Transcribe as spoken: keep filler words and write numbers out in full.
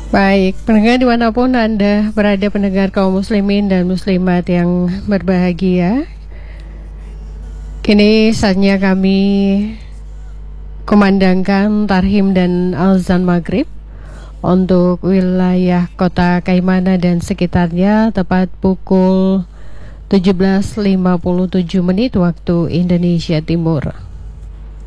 Baik, pendengar dimanapun Anda berada, pendengar kaum muslimin dan muslimat yang berbahagia, kini saatnya kami kumandangkan tarhim dan azan maghrib untuk wilayah kota Kaimana dan sekitarnya tepat pukul tujuh belas lima puluh tujuh menit waktu Indonesia Timur.